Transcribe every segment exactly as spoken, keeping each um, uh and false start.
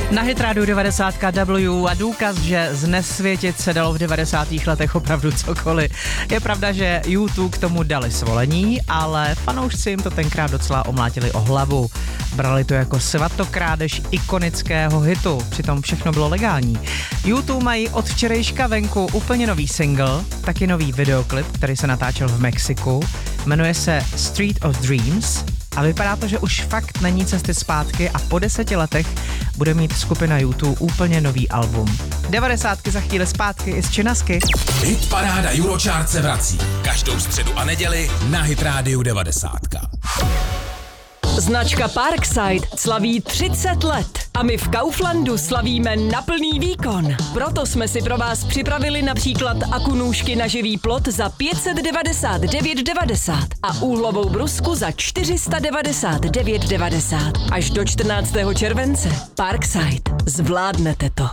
Na Hit Radio devadesát W a důkaz, že znesvětit se dalo v devadesátých letech opravdu cokoliv. Je pravda, že YouTube k tomu dali svolení, ale fanoušci jim to tenkrát docela omlátili o hlavu. Brali to jako svatokrádež ikonického hitu, přitom všechno bylo legální. YouTube mají od včerejška venku úplně nový single, taky nový videoklip, který se natáčel v Mexiku. Jmenuje se Street of Dreams a vypadá to, že už fakt není cesty zpátky a po deseti letech bude mít skupina YouTube úplně nový album. devadesátky za chvíli zpátky i z Činasky. Hit paráda Eurochart se vrací každou středu a neděli na Hit Radio devadesát. Značka Parkside slaví třicet let a my v Kauflandu slavíme na plný výkon. Proto jsme si pro vás připravili například akunůžky na živý plot za pět set devadesát devět devadesát a úhlovou brusku za čtyři sta devadesát devět devadesát. Až do čtrnáctého července. Parkside. Zvládnete to.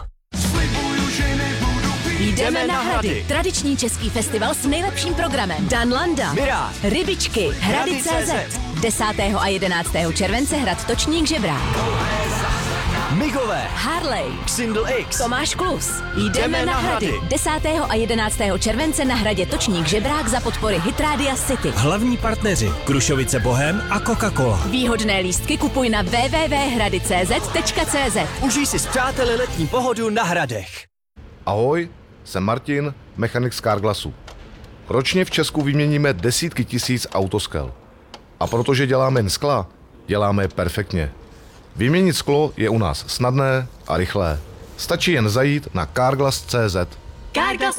Jdeme na Hrady. Tradiční český festival s nejlepším programem. Dan Landa, Mirá, Rybičky, Hrady tečka cé zet. desátého a jedenáctého července Hrad Točník Žebrák. Migové, Harley, Xindl X, Tomáš Klus. Jdeme na Hrady. desátého a jedenáctého července na Hradě Točník Žebrák za podpory Hit Rádia City. hlavní partneři Krušovice Bohem a Coca-Cola. Výhodné lístky kupuj na w w w tečka hrady tečka cé zet tečka cé zet. Užij si s přáteli letní pohodu na Hradech. Ahoj, jsem Martin, mechanik z Carglassu. Ročně v Česku vyměníme desítky tisíc autoskel. A protože děláme jen skla, děláme je perfektně. Vyměnit sklo je u nás snadné a rychlé. Stačí jen zajít na carglass tečka cé zet. Carglass